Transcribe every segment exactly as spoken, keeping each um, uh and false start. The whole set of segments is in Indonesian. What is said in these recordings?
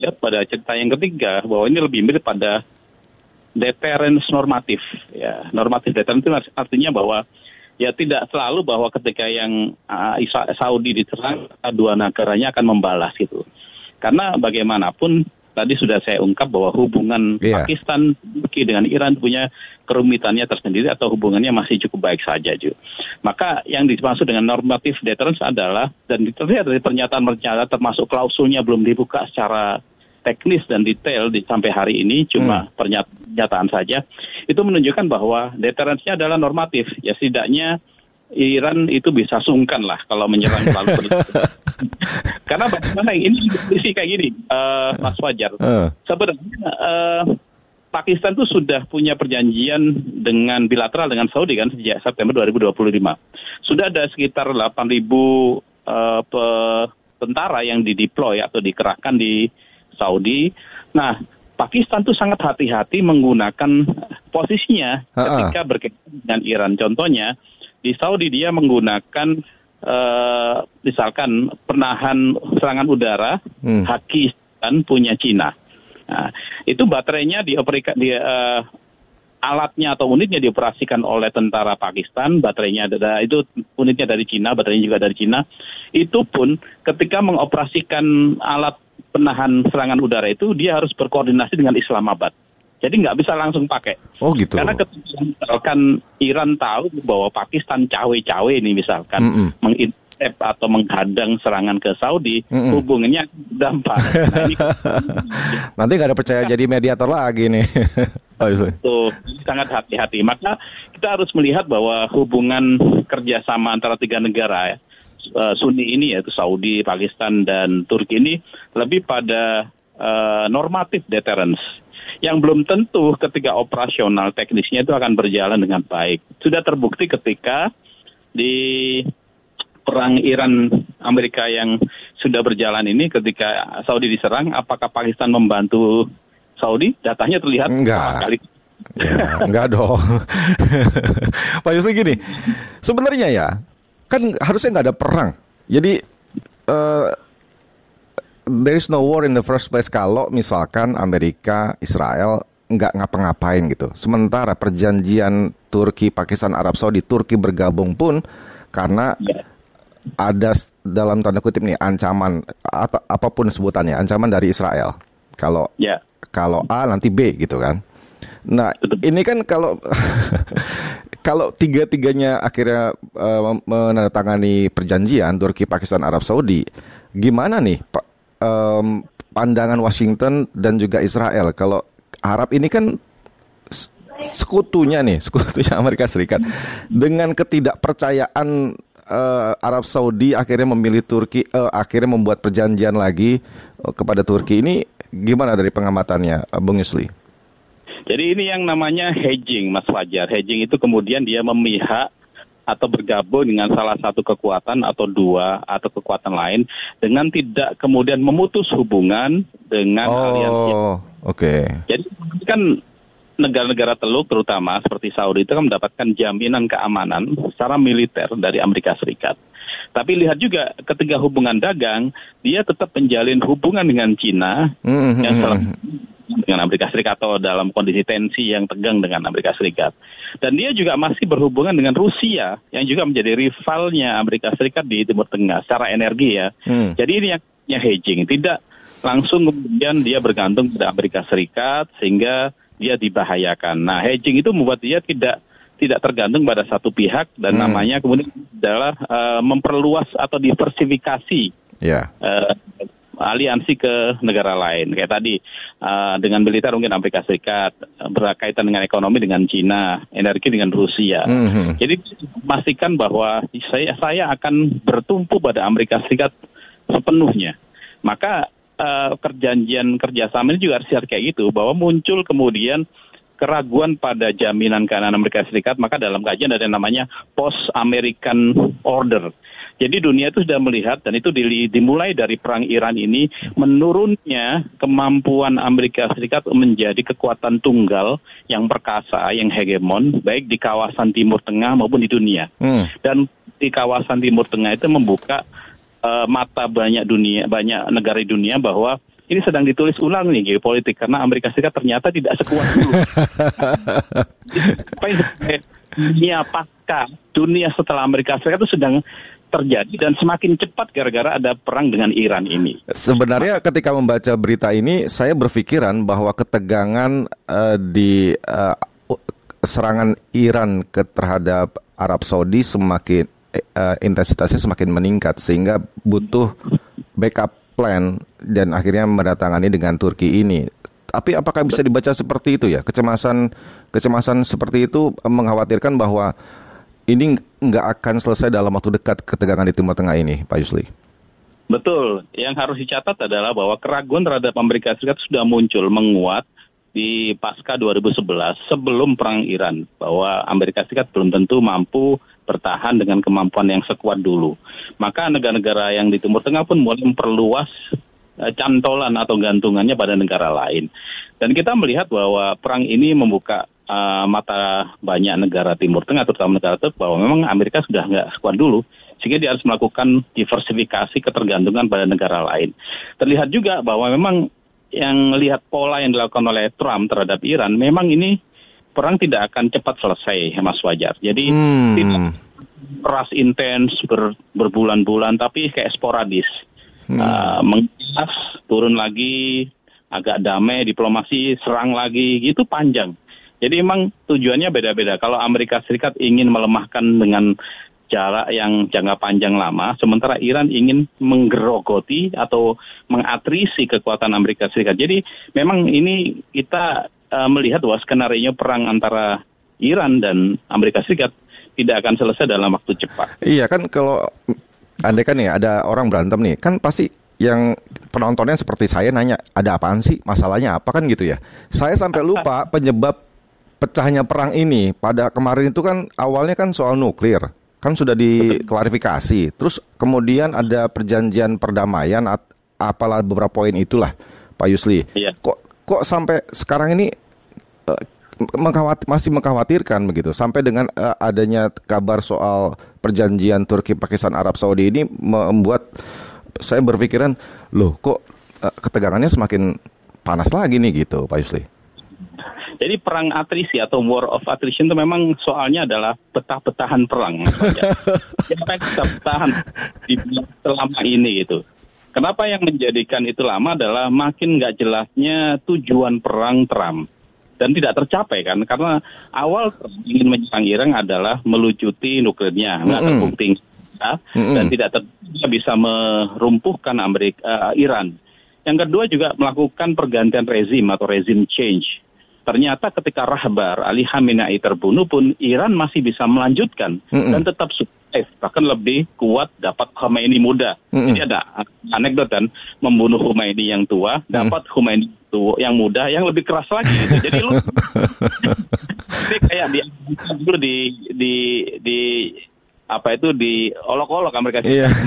lihat pada cerita yang ketiga bahwa ini lebih mirip pada deterrence normatif, ya. Normatif deterrence itu artinya bahwa ya tidak selalu bahwa ketika yang uh, Saudi diserang, dua negaranya akan membalas gitu. Karena bagaimanapun tadi sudah saya ungkap bahwa hubungan yeah. Pakistan dengan Iran punya kerumitannya tersendiri atau hubungannya masih cukup baik saja, Ju. Maka yang dimaksud dengan normatif deterrence adalah, dan terlihat dari pernyataan-pernyataan termasuk klausulnya belum dibuka secara teknis dan detail di, sampai hari ini, cuma hmm. pernyataan saja, itu menunjukkan bahwa deterrence-nya adalah normatif. Ya setidaknya Iran itu bisa sungkan lah kalau menyerang lalu. Karena bagaimana ini kondisi kayak gini, uh, Mas Fajar. Uh. Sebenarnya uh, Pakistan itu sudah punya perjanjian dengan bilateral dengan Saudi kan sejak September dua ribu dua puluh lima. Sudah ada sekitar delapan ribu uh, tentara yang dideploy atau dikerahkan di Saudi. Nah, Pakistan tuh sangat hati-hati menggunakan posisinya uh-uh. ketika berkaitan dengan Iran. Contohnya, di Saudi dia menggunakan uh, misalkan penahan serangan udara, hmm. Haki kan punya Cina. Nah, itu baterainya dioperasikan, di, uh, alatnya atau unitnya dioperasikan oleh tentara Pakistan, baterainya ada, itu unitnya dari Cina, baterainya juga dari Cina. Itu pun ketika mengoperasikan alat penahan serangan udara itu dia harus berkoordinasi dengan Islamabad. Jadi nggak bisa langsung pakai. Oh gitu. Karena ketika misalkan Iran tahu bahwa Pakistan cawe-cawe nih misalkan mm-hmm. mengintercept atau menghadang serangan ke Saudi, mm-hmm. hubungannya dampak. Nah, ini nanti nggak ada percaya jadi mediator lagi nih. Tuh, sangat hati-hati. Maka kita harus melihat bahwa hubungan kerjasama antara tiga negara ya, Uh, Sunni ini yaitu Saudi, Pakistan, dan Turki ini lebih pada uh, normatif deterrence yang belum tentu ketika operasional teknisnya itu akan berjalan dengan baik. Sudah terbukti ketika di perang Iran Amerika yang sudah berjalan ini, ketika Saudi diserang, apakah Pakistan membantu Saudi? Datanya terlihat enggak. Kali. Ya, enggak dong. Pak Yusri gini, sebenarnya ya kan harusnya nggak ada perang. Jadi uh, there is no war in the first place kalau misalkan Amerika, Israel nggak ngapa-ngapain gitu. Sementara perjanjian Turki, Pakistan, Arab Saudi, Turki bergabung pun karena ada dalam tanda kutip nih ancaman atau apapun sebutannya, ancaman dari Israel. Kalau yeah. kalau A nanti B gitu kan. Nah ini kan kalau kalau tiga-tiganya akhirnya uh, menandatangani perjanjian Turki, Pakistan, Arab Saudi, gimana nih Pak um, pandangan Washington dan juga Israel? Kalau Arab ini kan sekutunya nih, sekutunya Amerika Serikat, dengan ketidakpercayaan uh, Arab Saudi akhirnya memilih Turki, uh, akhirnya membuat perjanjian lagi uh, kepada Turki, ini gimana dari pengamatannya, uh, Bung Yusli? Jadi ini yang namanya hedging, Mas Fajar. Hedging itu kemudian dia memihak atau bergabung dengan salah satu kekuatan atau dua atau kekuatan lain dengan tidak kemudian memutus hubungan dengan oh, aliansi. Oh, oke. Okay. Jadi kan negara-negara teluk terutama seperti Saudi itu kan mendapatkan jaminan keamanan secara militer dari Amerika Serikat. Tapi lihat juga ketika hubungan dagang, dia tetap menjalin hubungan dengan Cina mm-hmm. yang salah dengan Amerika Serikat atau dalam kondisi tensi yang tegang dengan Amerika Serikat. Dan dia juga masih berhubungan dengan Rusia yang juga menjadi rivalnya Amerika Serikat di Timur Tengah secara energi ya. Hmm. Jadi ini yang, yang hedging, tidak langsung kemudian dia bergantung pada Amerika Serikat sehingga dia dibahayakan. Nah, hedging itu membuat dia tidak tidak tergantung pada satu pihak dan hmm. namanya kemudian adalah uh, memperluas atau diversifikasi. Yeah. Uh, aliansi ke negara lain. Kayak tadi, uh, dengan militer mungkin Amerika Serikat, berkaitan dengan ekonomi dengan Cina, energi dengan Rusia. Mm-hmm. Jadi pastikan bahwa saya saya akan bertumpu pada Amerika Serikat sepenuhnya. Maka uh, perjanjian kerjasama ini juga harus kayak gitu, bahwa muncul kemudian keraguan pada jaminan keamanan Amerika Serikat, maka dalam kajian ada yang namanya post-American order. Jadi dunia itu sudah melihat, dan itu dimulai dari perang Iran ini, menurunnya kemampuan Amerika Serikat menjadi kekuatan tunggal yang perkasa, yang hegemon, baik di kawasan Timur Tengah maupun di dunia. Hmm. Dan di kawasan Timur Tengah itu membuka uh, mata banyak dunia, banyak negara di dunia bahwa ini sedang ditulis ulang nih geopolitik karena Amerika Serikat ternyata tidak sekuat dulu. Apa yang dunia pasca, dunia setelah Amerika Serikat itu sedang terjadi dan semakin cepat gara-gara ada perang dengan Iran ini. Sebenarnya ketika membaca berita ini, saya berpikiran bahwa ketegangan uh, di uh, serangan Iran ke terhadap Arab Saudi semakin uh, intensitasnya semakin meningkat sehingga butuh backup plan dan akhirnya mendatangani dengan Turki ini. Tapi apakah bisa dibaca seperti itu ya? Kecemasan kecemasan seperti itu mengkhawatirkan bahwa ini nggak akan selesai dalam waktu dekat ketegangan di Timur Tengah ini, Pak Yusli. Betul. Yang harus dicatat adalah bahwa keraguan terhadap Amerika Serikat sudah muncul menguat di pasca dua ribu sebelas sebelum perang Iran, bahwa Amerika Serikat belum tentu mampu bertahan dengan kemampuan yang sekuat dulu. Maka negara-negara yang di Timur Tengah pun mulai memperluas eh, cantolan atau gantungannya pada negara lain. Dan kita melihat bahwa perang ini membuka uh, mata banyak negara Timur Tengah, terutama negara Turki, bahwa memang Amerika sudah nggak sekuat dulu, sehingga dia harus melakukan diversifikasi ketergantungan pada negara lain. Terlihat juga bahwa memang yang melihat pola yang dilakukan oleh Trump terhadap Iran, memang ini perang tidak akan cepat selesai, Mas Fajar. Jadi hmm. tidak keras intens ber, berbulan-bulan, tapi kayak sporadis. Hmm. Uh, mengias, turun lagi, agak damai, diplomasi, serang lagi, gitu panjang. Jadi memang tujuannya beda-beda. Kalau Amerika Serikat ingin melemahkan dengan jarak yang jangka panjang lama, sementara Iran ingin menggerogoti atau mengatrisi kekuatan Amerika Serikat. Jadi memang ini kita uh, melihat bahwa skenario perang antara Iran dan Amerika Serikat tidak akan selesai dalam waktu cepat. Iya kan, kalau andai kan ya ada orang berantem nih, kan pasti yang penontonnya seperti saya nanya, ada apaan sih? Masalahnya apa kan gitu ya. Saya sampai lupa penyebab pecahnya perang ini. Pada kemarin itu kan awalnya kan soal nuklir. Kan sudah diklarifikasi. Terus kemudian ada perjanjian perdamaian, apalah beberapa poin itulah, Pak Yusli. Iya. Kok kok sampai sekarang ini uh, mengkhawat, masih mengkhawatirkan begitu. Sampai dengan uh, adanya kabar soal perjanjian Turki, Pakistan, Arab Saudi ini membuat saya berpikiran, loh kok uh, ketegangannya semakin panas lagi nih gitu, Pak Yusli. Jadi perang atrisi atau war of attrition itu memang soalnya adalah petah-petahan perang. Siapa yang bisa bertahan di selama ini gitu. Kenapa yang menjadikan itu lama adalah makin nggak jelasnya tujuan perang Trump. Dan tidak tercapai kan, karena awal Trump ingin menyerang Iran adalah melucuti nuklirnya, nggak mm-hmm. terbukti ya, mm-hmm. dan tidak ter- bisa merumpuhkan Amerika, uh, Iran. Yang kedua juga melakukan pergantian rezim atau rezim change. Ternyata ketika Rahbar Ali Khamenei terbunuh pun Iran masih bisa melanjutkan mm-hmm. dan tetap sukses, bahkan lebih kuat dapat Khomeini muda. Mm-hmm. Jadi ada anekdot kan, membunuh Khomeini yang tua, mm-hmm. dapat Khomeini tua yang muda yang lebih keras lagi. Gitu. Jadi lu ini kayak di dulu di di di apa itu di olok-olok Amerika Serikat yeah.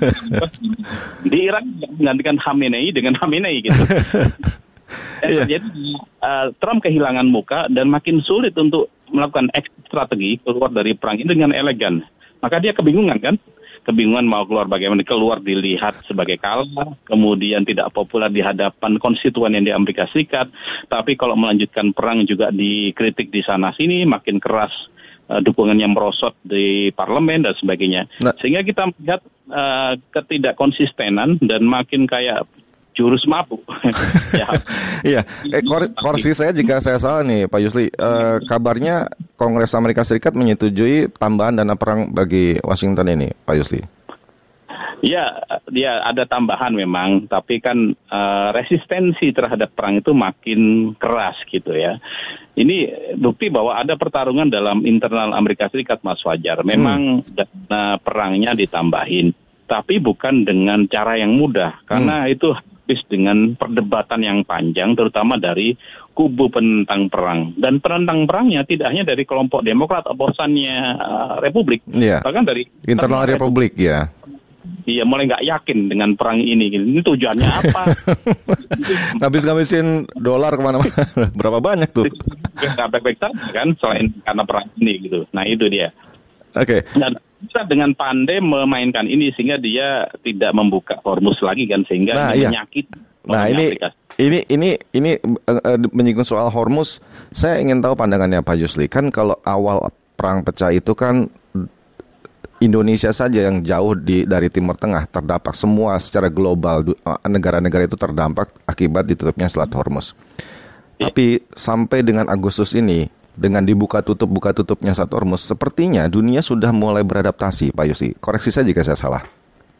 di Iran menggantikan Khamenei dengan Khamenei gitu. Dan yeah. Jadi uh, Trump kehilangan muka dan makin sulit untuk melakukan exit strategi keluar dari perang ini dengan elegan. Maka dia kebingungan kan, kebingungan mau keluar bagaimana, keluar dilihat sebagai kalah, kemudian tidak populer di hadapan konstituen yang di Amerika Serikat, tapi kalau melanjutkan perang juga dikritik di sana sini, makin keras uh, dukungannya merosot di parlemen dan sebagainya. Nah. Sehingga kita melihat uh, ketidakkonsistenan dan makin kayak jurus mabuk. ya. Iya, eh, kor- koreksi saya jika saya salah nih, Pak Yusli. Uh, kabarnya Kongres Amerika Serikat menyetujui tambahan dana perang bagi Washington ini, Pak Yusli. Ya, dia ada tambahan memang, tapi kan uh, resistensi terhadap perang itu makin keras gitu ya. Ini bukti bahwa ada pertarungan dalam internal Amerika Serikat, Mas Fajar. Memang hmm. dana perangnya ditambahin, tapi bukan dengan cara yang mudah, karena hmm. itu dengan perdebatan yang panjang, terutama dari kubu penentang perang. Dan penentang perangnya tidak hanya dari kelompok Demokrat, oposannya uh, Republik, yeah. bahkan dari internal Republik, ya. Iya, mulai nggak yakin dengan perang ini. Ini tujuannya apa? Ngabis-ngabisin dolar kemana-mana. Berapa banyak tuh? Nggak baik-baik saja kan, selain karena perang ini gitu. Nah itu dia. Oke. Okay. Dan bisa dengan pandai memainkan ini sehingga dia tidak membuka Hormuz lagi kan, sehingga nah, iya. menyakiti Nah ini aplikasi. ini ini ini uh, menyinggung soal Hormuz. Saya ingin tahu pandangannya Pak Yusli. Kan kalau awal perang pecah itu kan Indonesia saja yang jauh di dari Timur Tengah terdampak, semua secara global negara-negara itu terdampak akibat ditutupnya Selat Hormuz. Ya. Tapi sampai dengan Agustus ini, dengan dibuka tutup buka tutupnya Selat Hormuz, sepertinya dunia sudah mulai beradaptasi, Pak Yusli. Koreksi saya jika saya salah.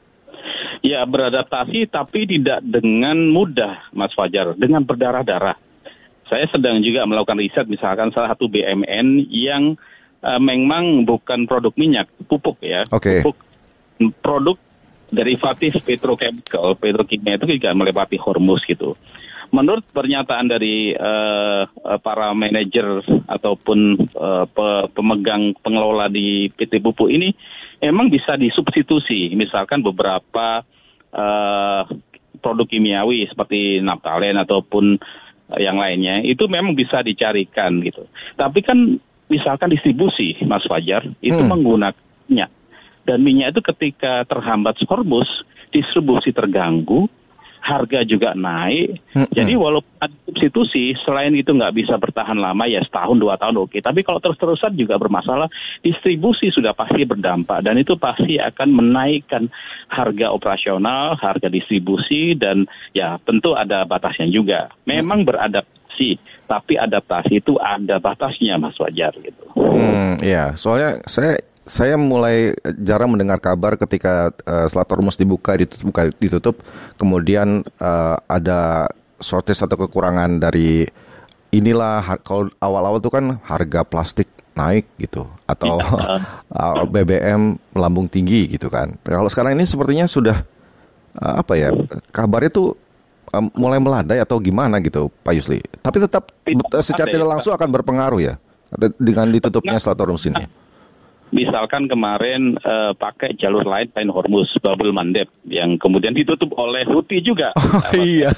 Ya, beradaptasi tapi tidak dengan mudah, Mas Fajar, dengan berdarah-darah. Saya sedang juga melakukan riset, misalkan salah satu B M N yang Uh, memang bukan produk minyak, pupuk ya, okay. Pupuk produk derivatif petrochemical, petrokimia itu juga melewati Hormuz gitu. Menurut pernyataan dari uh, para manajer ataupun uh, pe- pemegang pengelola di P T Pupuk ini, emang bisa disubstitusi, misalkan beberapa uh, produk kimiawi seperti naftalen ataupun uh, yang lainnya, itu memang bisa dicarikan gitu. Tapi kan misalkan distribusi, Mas Fajar, itu hmm. menggunakan minyak. Dan minyak itu ketika terhambat Hormuz, distribusi terganggu, harga juga naik. Hmm. Jadi walaupun ada substitusi, selain itu nggak bisa bertahan lama, ya setahun, dua tahun oke. Tapi kalau terus-terusan juga bermasalah, distribusi sudah pasti berdampak. Dan itu pasti akan menaikkan harga operasional, harga distribusi, dan ya tentu ada batasnya juga. Memang beradaptasi, tapi adaptasi itu ada batasnya, Mas Fajar gitu. Hmm, ya, soalnya saya saya mulai jarang mendengar kabar ketika uh, Selat Hormuz dibuka, ditutup, buka, ditutup, kemudian uh, ada shortage atau kekurangan dari inilah. Kalau awal-awal itu kan harga plastik naik gitu, atau uh, B B M melambung tinggi gitu kan. Kalau sekarang ini sepertinya sudah uh, apa ya, kabarnya tuh uh, mulai melandai atau gimana gitu, Pak Yusli. Tapi tetap uh, secara tidak langsung akan berpengaruh ya dengan ditutupnya Selat Hormuz ini. Misalkan kemarin uh, pakai jalur lain selain Hormuz, Babul Mandeb, yang kemudian ditutup oleh Houthi juga. Oh iya.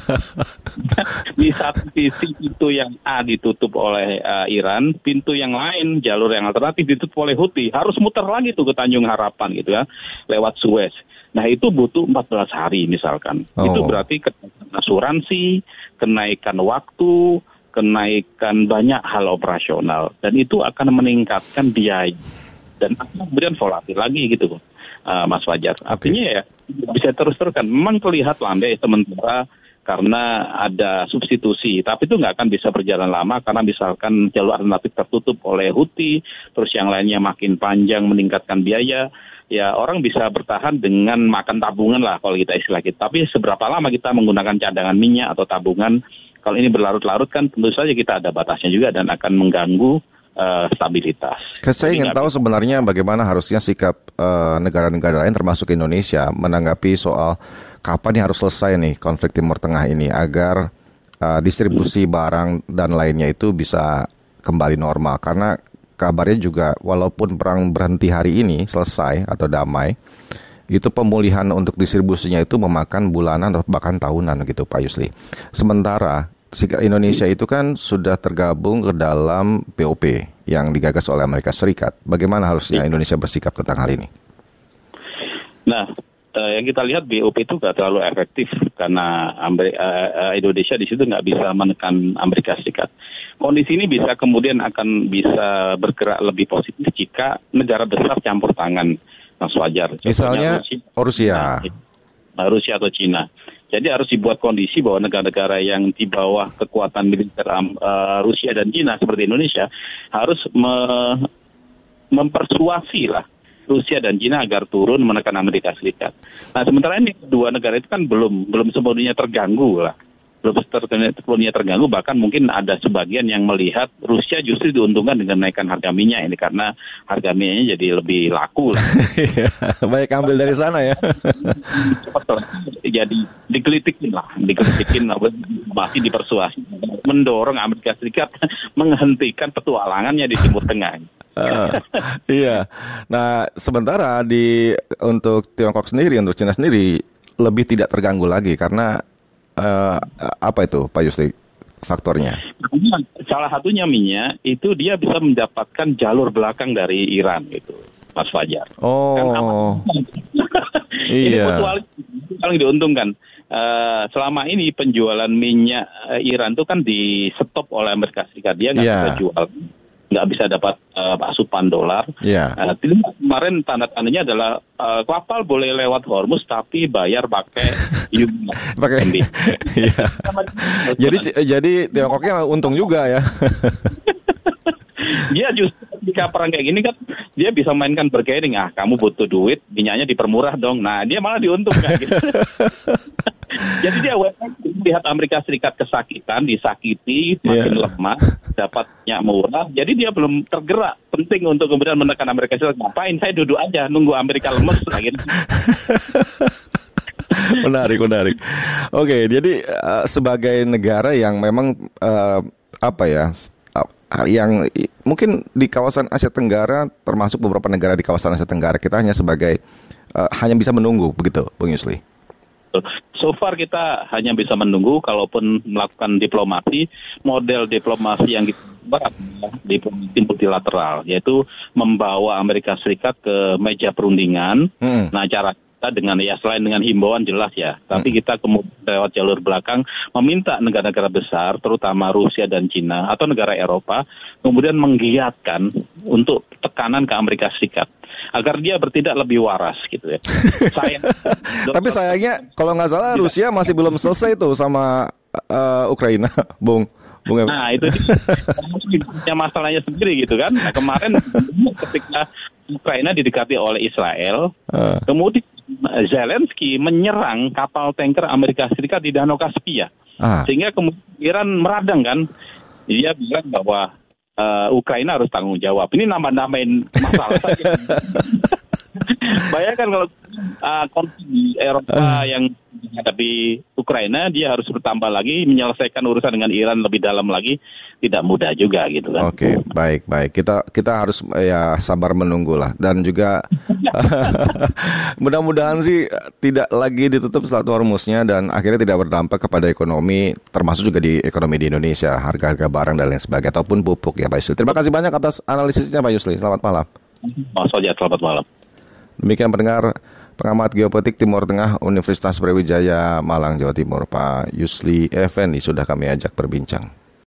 Di satu sisi pintu yang A ditutup oleh uh, Iran, pintu yang lain, jalur yang alternatif ditutup oleh Houthi. Harus muter lagi tuh ke Tanjung Harapan gitu ya, lewat Suez. Nah itu butuh empat belas hari misalkan. Oh. Itu berarti kenaikan asuransi, kenaikan waktu, kenaikan banyak hal operasional. Dan itu akan meningkatkan biaya. Dan kemudian volatil lagi gitu, uh, Mas Fajar. Artinya ya bisa terus-terusan. Memang terlihat landai sementara karena ada substitusi, tapi itu nggak akan bisa berjalan lama karena misalkan jalur alternatif tertutup oleh Houthi, terus yang lainnya makin panjang meningkatkan biaya. Ya orang bisa bertahan dengan makan tabungan lah kalau kita istilah kita. Tapi seberapa lama kita menggunakan cadangan minyak atau tabungan, kalau ini berlarut-larut kan tentu saja kita ada batasnya juga dan akan mengganggu Uh, stabilitas. Saya ingin tahu sebenarnya bagaimana harusnya sikap uh, negara-negara lain termasuk Indonesia menanggapi soal kapan nih harus selesai nih konflik Timur Tengah ini agar uh, distribusi barang dan lainnya itu bisa kembali normal. Karena kabarnya juga walaupun perang berhenti hari ini selesai atau damai, itu pemulihan untuk distribusinya itu memakan bulanan atau bahkan tahunan gitu, Pak Yusli. Sementara Indonesia itu kan sudah tergabung ke dalam P O P yang digagas oleh Amerika Serikat. Bagaimana harusnya Indonesia bersikap tentang hal ini? Nah, yang kita lihat B O P itu nggak terlalu efektif karena Amerika, uh, Indonesia di situ nggak bisa menekan Amerika Serikat. Kondisi ini bisa kemudian akan bisa bergerak lebih positif jika negara besar campur tangan, Mas Fajar. Misalnya Rusia, Rusia, Rusia atau Cina. Jadi harus dibuat kondisi bahwa negara-negara yang di bawah kekuatan militer uh, Rusia dan Cina seperti Indonesia harus me- mempersuasi lah Rusia dan Cina agar turun menekan Amerika Serikat. Nah sementara ini dua negara itu kan belum belum sepenuhnya terganggu lah, belum sepenuhnya terganggu, bahkan mungkin ada sebagian yang melihat Rusia justru diuntungkan dengan naikkan harga minyak ini karena harga minyaknya jadi lebih laku lah. Banyak ambil dari sana ya. Jadi digelitikin lah, digelitikin masih dipersuasi mendorong Amerika Serikat menghentikan petualangannya di Timur Tengah. Uh, iya. Nah, sementara di untuk Tiongkok sendiri, untuk Cina sendiri lebih tidak terganggu lagi karena uh, apa itu, Pak Yusli, faktornya? Salah satunya minyak itu dia bisa mendapatkan jalur belakang dari Iran gitu, Mas Fajar. Oh. Ini Iya. mutualis paling diuntungkan. uh, selama ini penjualan minyak uh, Iran itu kan di stop oleh Amerika Serikat. Dia nggak yeah. bisa jual, nggak bisa dapat uh, asupan dolar. Yeah. Uh, kemarin tanda-tandanya adalah uh, kapal boleh lewat Hormuz tapi bayar pakai euro. Pakai. Iya. Jadi jadi Tiongkoknya untung juga ya. Dia justru ketika perang kayak gini kan dia bisa mainkan bargaining. Ah, kamu butuh duit, minyaknya dipermurah dong. Nah, dia malah diuntungkan gitu. Jadi dia melihat Amerika Serikat kesakitan, disakiti, makin yeah. lemah, dapat minyak murah. Jadi dia belum tergerak. Penting untuk kemudian menekan Amerika Serikat. Ngapain? Saya duduk aja nunggu Amerika lemes gitu. Menarik, menarik. Oke, jadi uh, sebagai negara yang memang uh, apa ya? yang mungkin di kawasan Asia Tenggara, termasuk beberapa negara di kawasan Asia Tenggara, kita hanya sebagai uh, hanya bisa menunggu, begitu, Bung Yusli. So far kita hanya bisa menunggu, kalaupun melakukan diplomasi, model diplomasi yang kita buat diplomasi multilateral, yaitu membawa Amerika Serikat ke meja perundingan. Hmm. Nah, cara dengan ya selain dengan himbauan jelas ya, tapi kita kemudian lewat jalur belakang meminta negara-negara besar, terutama Rusia dan Cina atau negara Eropa, kemudian menggiatkan untuk tekanan ke Amerika Serikat agar dia bertindak lebih waras gitu ya. Sayang. Tapi sayangnya kalau nggak salah Rusia masih belum selesai tuh sama uh, Ukraina, Bung. Bung. Nah itu punya masalahnya sendiri gitu kan. Nah, kemarin ketika Ukraina didekati oleh Israel, uh. kemudian Zelensky menyerang kapal tanker Amerika Serikat di Danau Kaspia, ah. sehingga kemudian Iran meradang kan, dia bilang bahwa uh, Ukraina harus tanggung jawab. Ini nambah-nambahin masalah saja. Bayangkan kalau uh, konflik di Eropa uh. yang menghadapi Ukraina, dia harus bertambah lagi, menyelesaikan urusan dengan Iran lebih dalam lagi, tidak mudah juga gitu kan. Oke, okay, baik, baik. Kita kita harus ya sabar menunggu lah, dan juga mudah-mudahan sih tidak lagi ditutup Selat Hormuznya dan akhirnya tidak berdampak kepada ekonomi, termasuk juga di ekonomi di Indonesia, harga-harga barang dan lain sebagainya ataupun pupuk ya Pak Yusli. Terima kasih banyak atas analisisnya Pak Yusli. Selamat malam. Mas Ojat, selamat malam. Demikian pendengar, pengamat geopolitik Timur Tengah Universitas Brawijaya Malang, Jawa Timur, Pak Yusli Effendi sudah kami ajak berbincang.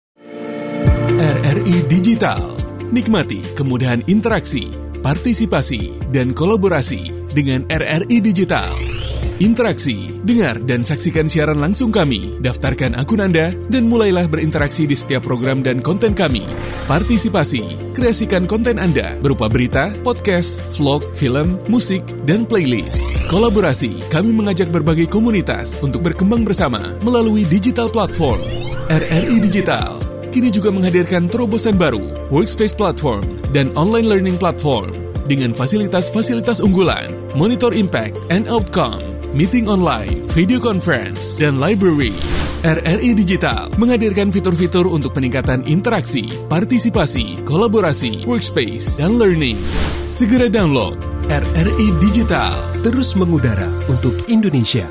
R R I Digital, nikmati kemudahan interaksi, partisipasi, dan kolaborasi dengan R R I Digital. Interaksi, dengar dan saksikan siaran langsung kami, daftarkan akun Anda, dan mulailah berinteraksi di setiap program dan konten kami. Partisipasi, kreasikan konten Anda berupa berita, podcast, vlog, film, musik, dan playlist. Kolaborasi, kami mengajak berbagai komunitas untuk berkembang bersama melalui digital platform. R R I Digital kini juga menghadirkan terobosan baru, workspace platform, dan online learning platform dengan fasilitas-fasilitas unggulan, monitor impact and outcome, meeting online, video conference, dan library. R R I Digital menghadirkan fitur-fitur untuk peningkatan interaksi, partisipasi, kolaborasi, workspace, dan learning. Segera download R R I Digital. Terus mengudara untuk Indonesia.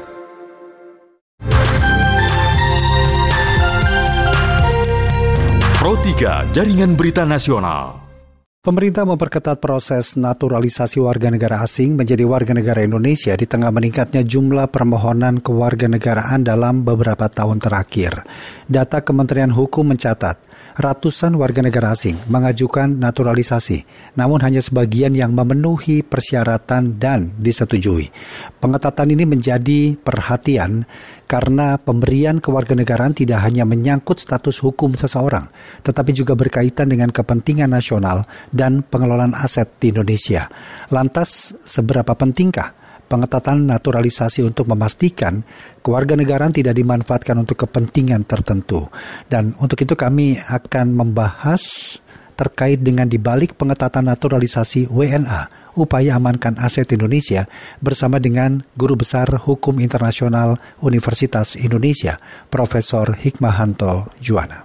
Pro tiga Jaringan Berita Nasional. Pemerintah memperketat proses naturalisasi warga negara asing menjadi warga negara Indonesia di tengah meningkatnya jumlah permohonan kewarganegaraan dalam beberapa tahun terakhir. Data Kementerian Hukum mencatat, ratusan warga negara asing mengajukan naturalisasi, namun hanya sebagian yang memenuhi persyaratan dan disetujui. Pengetatan ini menjadi perhatian karena pemberian kewarganegaraan tidak hanya menyangkut status hukum seseorang, tetapi juga berkaitan dengan kepentingan nasional dan pengelolaan aset di Indonesia. Lantas, seberapa pentingkah pengetatan naturalisasi untuk memastikan kewarganegaraan tidak dimanfaatkan untuk kepentingan tertentu? Dan untuk itu kami akan membahas terkait dengan dibalik pengetatan naturalisasi W N A, upaya amankan aset Indonesia, bersama dengan Guru Besar Hukum Internasional Universitas Indonesia, Profesor Hikmahanto Juwana.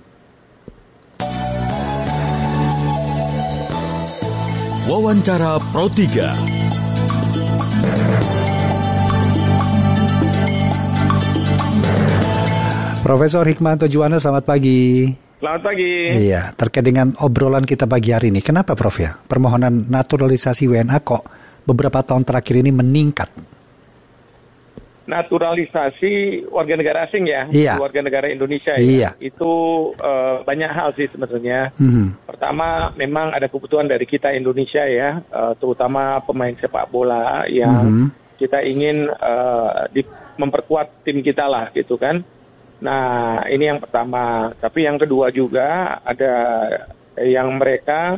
Wawancara Pro tiga. Profesor Hikmahanto Juwana, selamat pagi. Selamat pagi. Iya, terkait dengan obrolan kita pagi hari ini, kenapa Prof ya permohonan naturalisasi W N A kok beberapa tahun terakhir ini meningkat? naturalisasi warga negara asing ya, Iya. warga negara Indonesia Iya. ya, itu uh, banyak hal sih sebenarnya. Mhm. Pertama, memang ada kebutuhan dari kita Indonesia ya, uh, terutama pemain sepak bola yang Mhm. kita ingin uh, di, memperkuat tim kita lah gitu kan. Nah, ini yang pertama. Tapi yang kedua juga ada yang mereka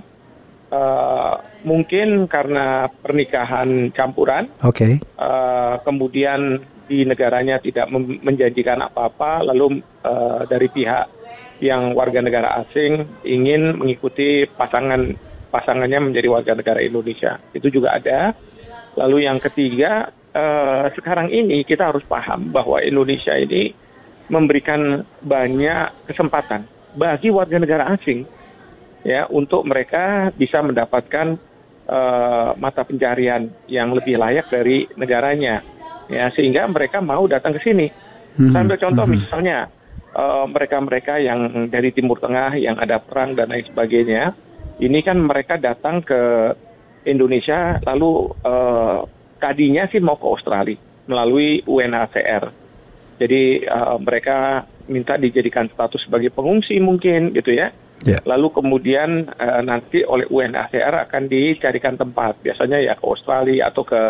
uh, mungkin karena pernikahan campuran, Oke. uh, kemudian di negaranya tidak mem- menjanjikan apa-apa, lalu uh, dari pihak yang warga negara asing ingin mengikuti pasangan pasangannya menjadi warga negara Indonesia. Itu juga ada. Lalu yang ketiga, uh, sekarang ini kita harus paham bahwa Indonesia ini memberikan banyak kesempatan bagi warga negara asing ya untuk mereka bisa mendapatkan uh, mata pencarian yang lebih layak dari negaranya. Ya, sehingga mereka mau datang ke sini. Mhm. Saya ambil contoh Mhm. misalnya uh, mereka-mereka yang dari Timur Tengah yang ada perang dan lain sebagainya, ini kan mereka datang ke Indonesia lalu uh, tadinya sih mau ke Australia melalui U N H C R. Jadi uh, mereka minta dijadikan status sebagai pengungsi mungkin gitu ya. Ya. Lalu kemudian uh, nanti oleh U N H C R akan dicarikan tempat, biasanya ya ke Australia atau ke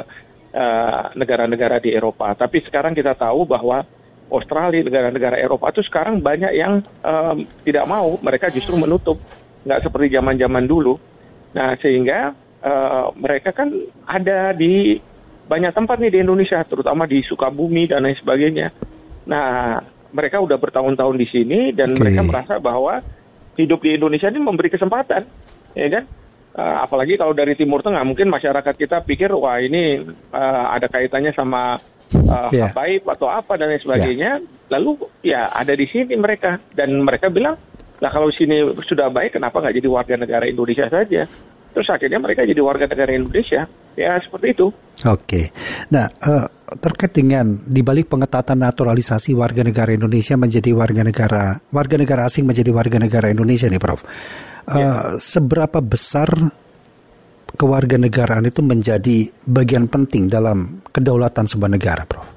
Uh, negara-negara di Eropa. Tapi sekarang kita tahu bahwa Australia, negara-negara Eropa itu sekarang banyak yang um, tidak mau, mereka justru menutup, nggak seperti zaman-zaman dulu. Nah, sehingga uh, mereka kan ada di banyak tempat nih di Indonesia, terutama di Sukabumi dan lain sebagainya. Nah, mereka udah bertahun-tahun di sini dan Oke. mereka merasa bahwa hidup di Indonesia ini memberi kesempatan, ya kan? Uh, apalagi kalau dari Timur Tengah, mungkin masyarakat kita pikir, wah ini uh, ada kaitannya sama uh, Yeah. habaib atau apa dan lain sebagainya. Lalu ya ada di sini mereka, dan mereka bilang, lah kalau sini sudah baik, kenapa nggak jadi warga negara Indonesia saja? Terus akhirnya mereka jadi warga negara Indonesia, ya seperti itu. Oke. Nah, eh, terkait dengan dibalik pengetatan naturalisasi warga negara Indonesia menjadi warga negara warga negara asing menjadi warga negara Indonesia nih, Prof. Eh, Ya. Seberapa besar kewarganegaraan itu menjadi bagian penting dalam kedaulatan sebuah negara, Prof?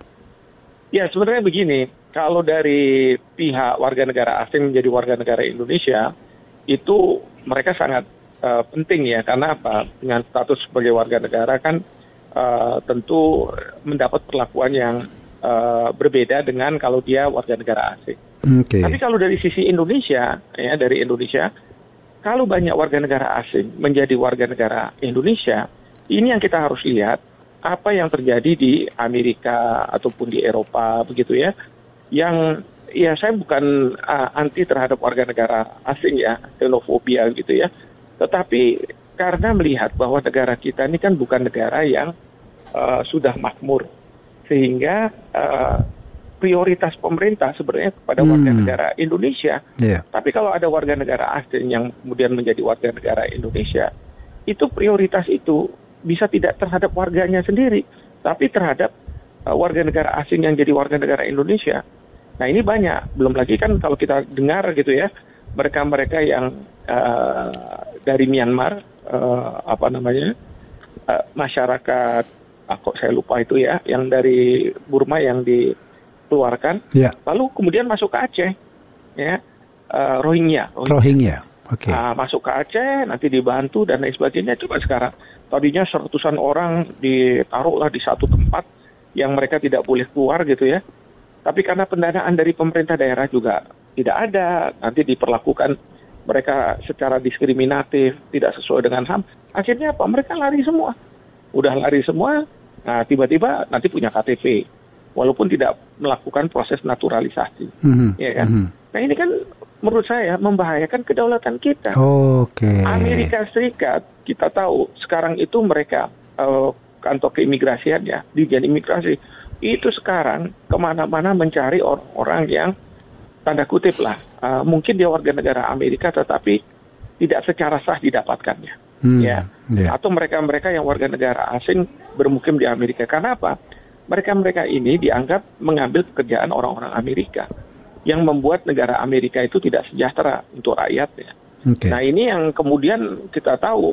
Ya sebenarnya begini, kalau dari pihak warga negara asing menjadi warga negara Indonesia, itu mereka sangat uh, penting ya, karena apa? Dengan status sebagai warga negara kan uh, tentu mendapat perlakuan yang uh, berbeda dengan kalau dia warga negara asing. Oke. Tapi kalau dari sisi Indonesia, ya dari Indonesia, kalau banyak warga negara asing menjadi warga negara Indonesia, ini yang kita harus lihat apa yang terjadi di Amerika ataupun di Eropa begitu ya. Yang ya saya bukan uh, anti terhadap warga negara asing ya, xenofobia gitu ya. Tetapi karena melihat bahwa negara kita ini kan bukan negara yang uh, sudah makmur, sehingga uh, prioritas pemerintah sebenarnya kepada warga Hmm. negara Indonesia. Iya. Tapi kalau ada warga negara asing yang kemudian menjadi warga negara Indonesia, itu prioritas itu bisa tidak terhadap warganya sendiri, tapi terhadap uh, warga negara asing yang jadi warga negara Indonesia. Nah ini banyak, belum lagi kan kalau kita dengar gitu ya, mereka-mereka yang uh, dari Myanmar, uh, apa namanya, uh, masyarakat, ah, kok saya lupa itu ya, yang dari Burma yang dikeluarkan, Ya. lalu kemudian masuk ke Aceh, ya, uh, Rohingya. Rohingya. Oke. Nah, masuk ke Aceh, nanti dibantu dan lain sebagainya. Coba sekarang, tadinya seratusan orang ditaruhlah di satu tempat yang mereka tidak boleh keluar gitu ya. Tapi karena pendanaan dari pemerintah daerah juga tidak ada, nanti diperlakukan mereka secara diskriminatif, tidak sesuai dengan H A M. Akhirnya apa? Mereka lari semua. Udah lari semua, nah tiba-tiba nanti punya K T P. Walaupun tidak melakukan proses naturalisasi. Mhm. Ya kan? Mhm. Nah ini kan menurut saya membahayakan kedaulatan kita. Oke. Amerika Serikat, kita tahu sekarang itu mereka, uh, kantor keimigrasiannya, Dirjen Imigrasi, itu sekarang kemana-mana mencari orang-orang yang tanda kutip lah, uh, mungkin dia warga negara Amerika tetapi tidak secara sah didapatkannya. Hmm, Ya. ya. Atau mereka-mereka yang warga negara asing bermukim di Amerika. Karena apa? Mereka-mereka ini dianggap mengambil pekerjaan orang-orang Amerika, yang membuat negara Amerika itu tidak sejahtera untuk rakyatnya. Oke. Nah ini yang kemudian kita tahu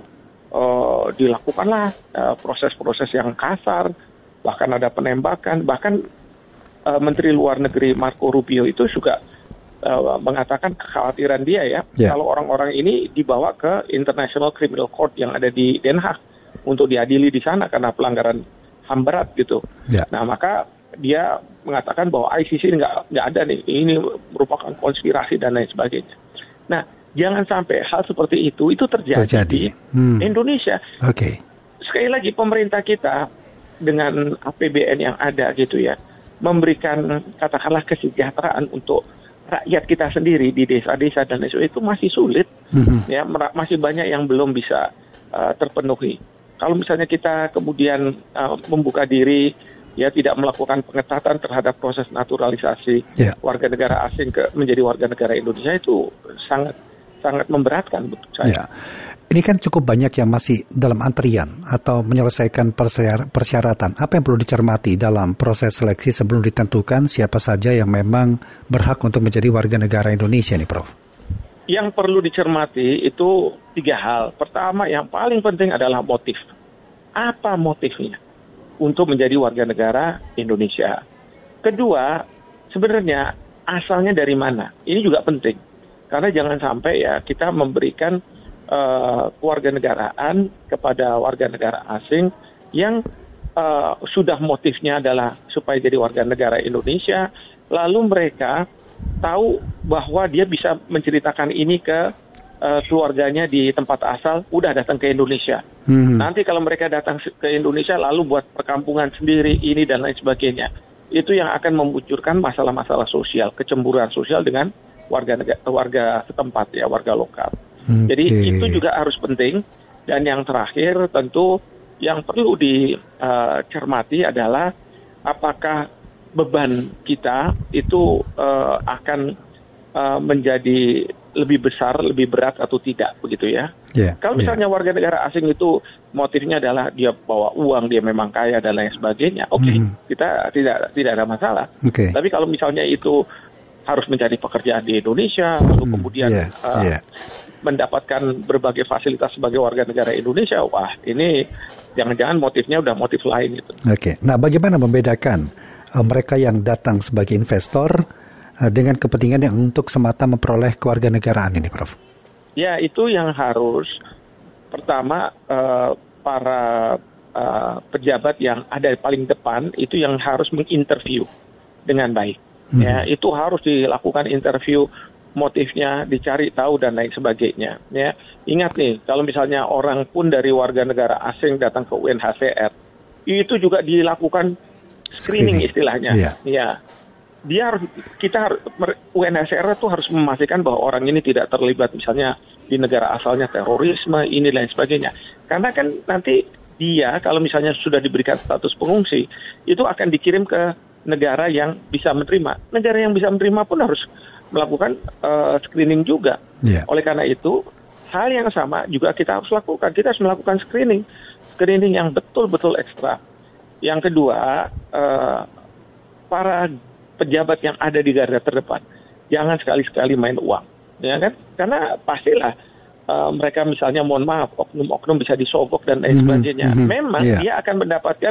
uh, dilakukanlah uh, proses-proses yang kasar, bahkan ada penembakan, bahkan uh, Menteri Luar Negeri Marco Rubio itu juga uh, mengatakan kekhawatiran dia ya, yeah. kalau orang-orang ini dibawa ke International Criminal Court yang ada di Den Haag untuk diadili di sana karena pelanggaran H A M berat gitu. Yeah. Nah maka dia mengatakan bahwa I C C nggak nggak ada nih, ini merupakan konspirasi dan lain sebagainya. Nah jangan sampai hal seperti itu itu terjadi, terjadi. di hmm. Indonesia. Oke. Okay. Sekali lagi pemerintah kita dengan A P B N yang ada gitu ya, memberikan katakanlah kesejahteraan untuk rakyat kita sendiri di desa-desa dan lain itu masih sulit, mm-hmm. ya masih banyak yang belum bisa uh, terpenuhi. Kalau misalnya kita kemudian uh, membuka diri, ya tidak melakukan pengetatan terhadap proses naturalisasi yeah. warga negara asing ke menjadi warga negara Indonesia itu sangat sangat memberatkan menurut saya. Yeah. Ini kan cukup banyak yang masih dalam antrian atau menyelesaikan persyaratan. Apa yang perlu dicermati dalam proses seleksi sebelum ditentukan siapa saja yang memang berhak untuk menjadi warga negara Indonesia nih, Prof? Yang perlu dicermati itu tiga hal. Pertama, yang paling penting adalah motif. Apa motifnya untuk menjadi warga negara Indonesia? Kedua, sebenarnya asalnya dari mana? Ini juga penting. Karena jangan sampai ya kita memberikan Uh, kewarganegaraan kepada warga negara asing yang uh, sudah motifnya adalah supaya jadi warga negara Indonesia, lalu mereka tahu bahwa dia bisa menceritakan ini ke uh, keluarganya di tempat asal, udah datang ke Indonesia. Hmm. Nanti kalau mereka datang ke Indonesia lalu buat perkampungan sendiri ini dan lain sebagainya, itu yang akan memunculkan masalah-masalah sosial, kecemburuan sosial dengan warga negara, warga setempat ya, warga lokal. Okay. Jadi itu juga harus penting. Dan yang terakhir tentu yang perlu dicermati uh, adalah apakah beban kita itu uh, akan uh, menjadi lebih besar, lebih berat atau tidak begitu ya. Yeah. Kalau misalnya yeah. warga negara asing itu motifnya adalah dia bawa uang, dia memang kaya dan lain sebagainya, oke, okay, mm. kita tidak tidak ada masalah. Okay. Tapi kalau misalnya itu harus mencari pekerjaan di Indonesia, lalu kemudian yeah, uh, yeah. mendapatkan berbagai fasilitas sebagai warga negara Indonesia, wah ini jangan-jangan motifnya udah motif lain gitu. Oke, okay. Nah bagaimana membedakan uh, mereka yang datang sebagai investor uh, dengan kepentingan yang untuk semata memperoleh kewarganegaraan ini, Prof? Ya itu yang harus pertama uh, para uh, pejabat yang ada di paling depan itu yang harus menginterview dengan baik. Hmm. Ya, itu harus dilakukan interview, motifnya dicari tahu dan lain sebagainya. Ya, ingat nih, kalau misalnya orang pun dari warga negara asing datang ke U N H C R, itu juga dilakukan screening, screening. istilahnya. Yeah. Ya, dia harus kita harus U N H C R itu harus memastikan bahwa orang ini tidak terlibat misalnya di negara asalnya terorisme ini dan lain sebagainya. Karena kan nanti dia kalau misalnya sudah diberikan status pengungsi, itu akan dikirim ke negara yang bisa menerima. Negara yang bisa menerima pun harus melakukan uh, screening juga. Yeah. Oleh karena itu, hal yang sama juga kita harus lakukan. Kita harus melakukan screening. Screening yang betul-betul ekstra. Yang kedua, uh, para pejabat yang ada di garda terdepan, jangan sekali-sekali main uang. Ya kan? Karena pastilah uh, mereka misalnya, mohon maaf, oknum-oknum bisa disogok dan lain mm-hmm. sebagainya. Mm-hmm. Memang yeah. dia akan mendapatkan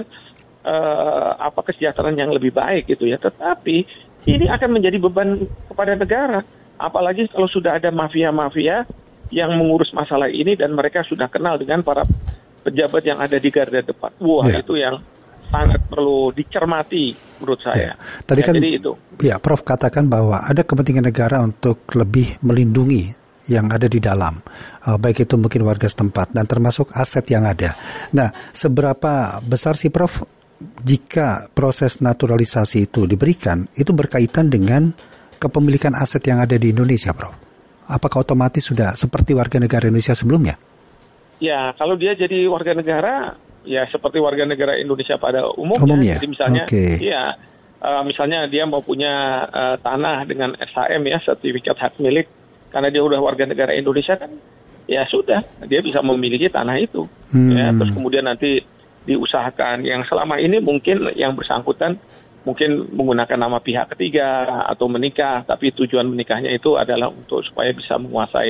Uh, apa kesejahteraan yang lebih baik gitu ya, tetapi ini akan menjadi beban kepada negara, apalagi kalau sudah ada mafia-mafia yang mengurus masalah ini dan mereka sudah kenal dengan para pejabat yang ada di garda depan. Wah ya. Itu yang sangat perlu dicermati menurut saya. Ya. Tadi ya, kan, jadi itu. Ya, Prof katakan bahwa ada kepentingan negara untuk lebih melindungi yang ada di dalam, uh, baik itu mungkin warga setempat dan termasuk aset yang ada. Nah, seberapa besar sih, Prof, jika proses naturalisasi itu diberikan, itu berkaitan dengan kepemilikan aset yang ada di Indonesia, Prof? Apakah otomatis sudah seperti warga negara Indonesia sebelumnya? Ya, kalau dia jadi warga negara, ya seperti warga negara Indonesia pada umumnya. umumnya? Jadi misalnya, okay. ya, uh, misalnya dia mau punya uh, tanah dengan S H M ya, sertifikat hak milik, karena dia udah warga negara Indonesia kan, ya sudah, dia bisa memiliki tanah itu. Hmm. Ya, terus kemudian nanti diusahakan yang selama ini mungkin yang bersangkutan mungkin menggunakan nama pihak ketiga atau menikah, tapi tujuan menikahnya itu adalah untuk supaya bisa menguasai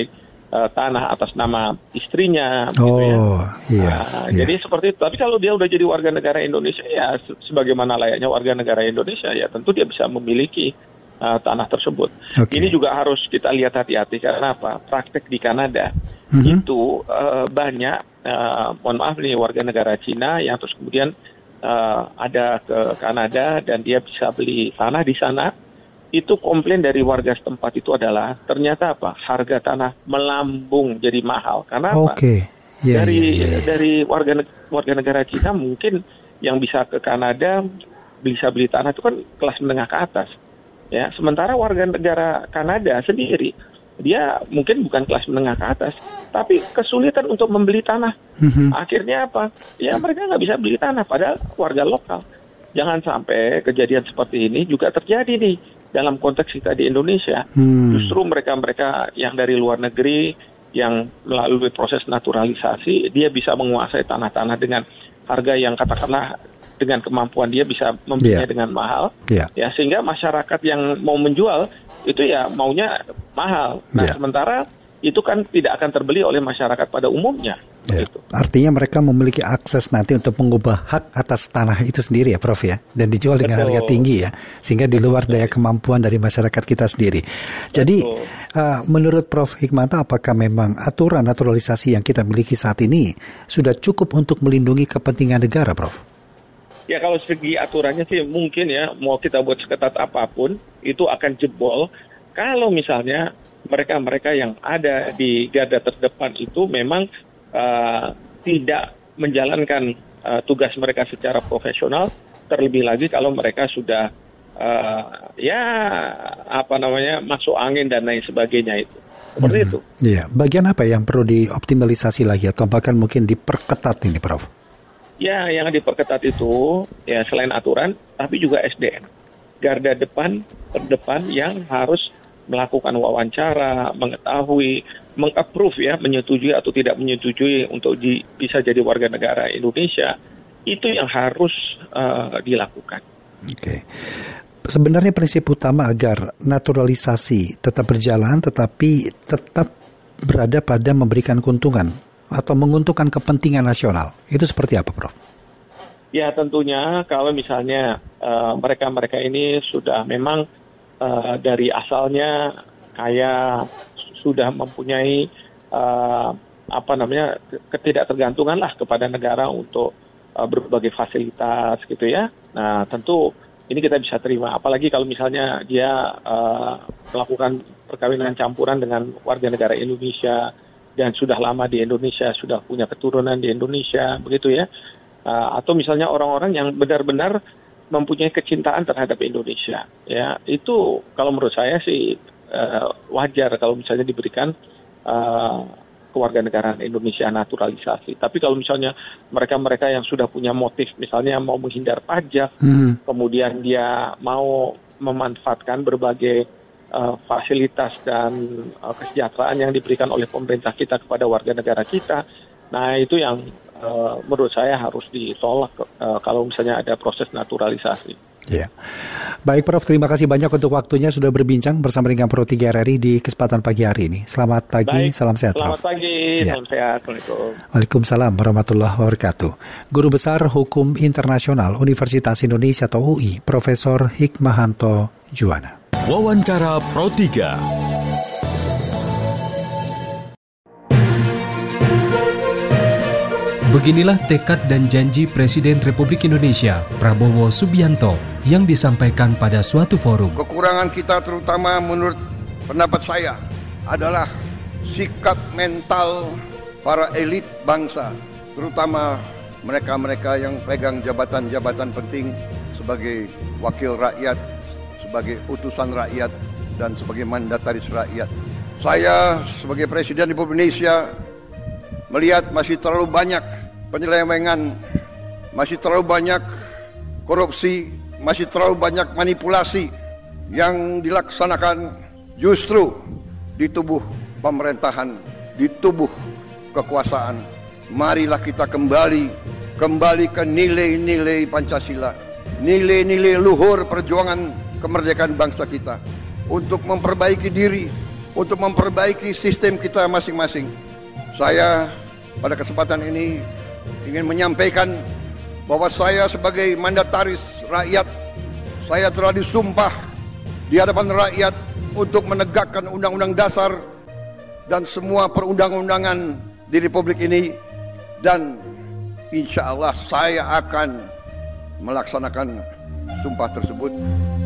uh, tanah atas nama istrinya. Oh, gitu ya. iya, Nah, iya. Jadi seperti itu. Tapi kalau dia udah jadi warga negara Indonesia, ya se- sebagaimana layaknya warga negara Indonesia, ya tentu dia bisa memiliki uh, tanah tersebut. Oke. Ini juga harus kita lihat hati-hati karena apa? Praktek di Kanada Mhm. itu uh, banyak, uh, mohon maaf nih, warga negara Cina yang terus kemudian uh, ada ke Kanada dan dia bisa beli tanah di sana. Itu komplain dari warga setempat itu adalah ternyata apa? Harga tanah melambung jadi mahal. Karena apa? Oke. Iya, dari iya, iya. dari warga neg- warga negara Cina mungkin yang bisa ke Kanada bisa beli tanah itu kan kelas menengah ke atas. Ya, sementara warga negara Kanada sendiri dia mungkin bukan kelas menengah ke atas, tapi kesulitan untuk membeli tanah. Mhm. Akhirnya apa? Ya mereka nggak bisa beli tanah, padahal warga lokal. Jangan sampai kejadian seperti ini juga terjadi nih dalam konteks kita di Indonesia. Hmm. Justru mereka-mereka yang dari luar negeri yang melalui proses naturalisasi, dia bisa menguasai tanah-tanah dengan harga yang katakanlah dengan kemampuan dia bisa membelinya Iya. dengan mahal. Iya. Ya, sehingga masyarakat yang mau menjual itu ya maunya mahal. Nah, Iya. sementara itu kan tidak akan terbeli oleh masyarakat pada umumnya. Ya. Gitu. Artinya mereka memiliki akses nanti untuk mengubah hak atas tanah itu sendiri ya Prof ya, dan dijual dengan Betul. harga tinggi ya, sehingga di luar daya kemampuan dari masyarakat kita sendiri. Jadi uh, menurut Prof Hikmanto, apakah memang aturan naturalisasi yang kita miliki saat ini sudah cukup untuk melindungi kepentingan negara, Prof? Ya kalau segi aturannya sih mungkin ya mau kita buat seketat apapun itu akan jebol kalau misalnya mereka-mereka yang ada di garda terdepan itu memang uh, tidak menjalankan uh, tugas mereka secara profesional, terlebih lagi kalau mereka sudah uh, ya apa namanya masuk angin dan lain sebagainya itu. Seperti Hmm. itu. Iya, bagian apa yang perlu dioptimalisasi lagi atau bahkan mungkin diperketat ini, Prof? Ya, yang diperketat itu ya selain aturan, tapi juga S D M. Garda depan, terdepan yang harus melakukan wawancara, mengetahui, meng-approve ya, menyetujui atau tidak menyetujui untuk di, bisa jadi warga negara Indonesia, itu yang harus uh, dilakukan. Oke. Sebenarnya prinsip utama agar naturalisasi tetap berjalan tetapi tetap berada pada memberikan keuntungan atau menguntungkan kepentingan nasional. Itu seperti apa, Prof? Ya tentunya kalau misalnya uh, mereka-mereka ini sudah memang uh, dari asalnya kaya, sudah mempunyai uh, apa namanya ketidaktergantungan lah kepada negara untuk uh, berbagai fasilitas gitu ya. Nah tentu ini kita bisa terima. Apalagi kalau misalnya dia uh, melakukan perkawinan campuran dengan warga negara Indonesia dan sudah lama di Indonesia, sudah punya keturunan di Indonesia, begitu ya. Uh, atau misalnya orang-orang yang benar-benar mempunyai kecintaan terhadap Indonesia, ya itu kalau menurut saya sih uh, wajar kalau misalnya diberikan uh, kewarganegaraan Indonesia naturalisasi. Tapi kalau misalnya mereka-mereka yang sudah punya motif, misalnya mau menghindar pajak, Hmm. kemudian dia mau memanfaatkan berbagai uh, fasilitas dan uh, kesejahteraan yang diberikan oleh pemerintah kita kepada warga negara kita, nah itu yang Uh, menurut saya harus ditolak uh, kalau misalnya ada proses naturalisasi. Ya. Baik Prof, terima kasih banyak untuk waktunya sudah berbincang bersama dengan Pro tiga R R I di kesempatan pagi hari ini. Selamat pagi, Baik, salam sehat selamat Prof. pagi, Ya. salam sehat. Assalamualaikum. Waalaikumsalam warahmatullahi wabarakatuh. Guru Besar Hukum Internasional Universitas Indonesia atau U I, Profesor Hikmahanto Juwana. Wawancara Pro tiga. Beginilah tekad dan janji Presiden Republik Indonesia, Prabowo Subianto, yang disampaikan pada suatu forum. Kekurangan kita terutama menurut pendapat saya adalah sikap mental para elit bangsa, terutama mereka-mereka yang pegang jabatan-jabatan penting sebagai wakil rakyat, sebagai utusan rakyat, dan sebagai mandataris rakyat. Saya sebagai Presiden Republik Indonesia melihat masih terlalu banyak penyelewengan, masih terlalu banyak korupsi, masih terlalu banyak manipulasi yang dilaksanakan justru di tubuh pemerintahan, di tubuh kekuasaan. Marilah kita kembali, kembali ke nilai-nilai Pancasila, nilai-nilai luhur perjuangan kemerdekaan bangsa kita, untuk memperbaiki diri, untuk memperbaiki sistem kita masing-masing. Saya pada kesempatan ini ingin menyampaikan bahwa saya sebagai mandataris rakyat, saya telah disumpah di hadapan rakyat untuk menegakkan Undang-Undang Dasar dan semua perundang-undangan di Republik ini, dan insya Allah saya akan melaksanakan sumpah tersebut.